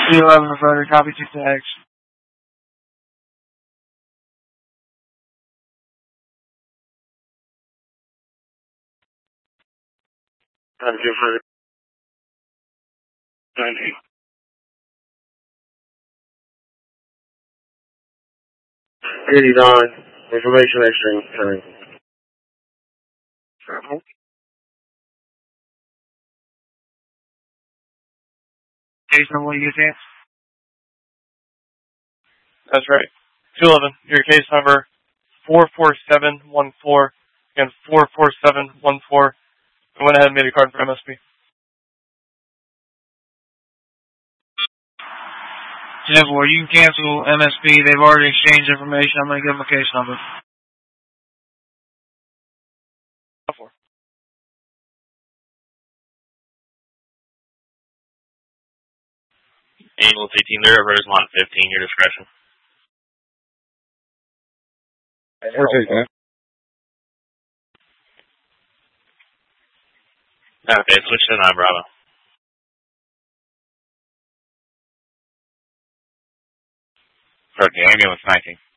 C11 affirmative, copy 2 tags. Time 200. 90. On. Information exchange time. Case number, what you get? That's right. 211, your case number 44714. Again, 44714. I went ahead and made a card for MSP. Simple, you can cancel MSP. They've already exchanged information. I'm going to give them a case number. Angels 18 there, Rosemont 15, your discretion. We'll take that. Okay, switch to 9 Bravo. Okay, ambulance 19.